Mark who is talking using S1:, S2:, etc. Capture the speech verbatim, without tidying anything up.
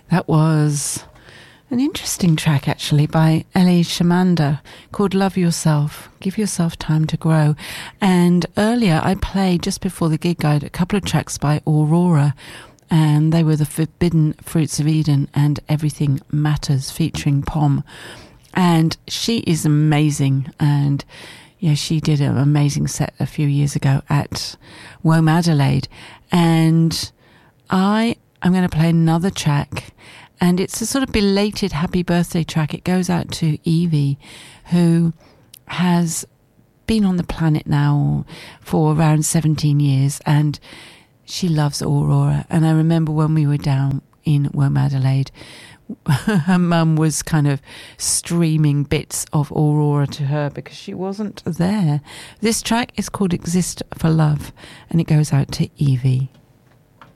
S1: That was an interesting track, actually, by Ellie Shamanda called Love Yourself, Give Yourself Time to Grow. And earlier I played, just before the gig guide, a couple of tracks by Aurora, and they were The Forbidden Fruits of Eden and Everything Matters, featuring Pom. And she is amazing, and yeah, she did an amazing set a few years ago at Wome Adelaide. And I am going to play another track, and it's a sort of belated happy birthday track. It goes out to Evie, who has been on the planet now for around seventeen years, and she loves Aurora. And I remember when we were down in Wome Adelaide, her mum was kind of streaming bits of Aurora to her because she wasn't there. This track is called Exist for Love, and it goes out to Evie.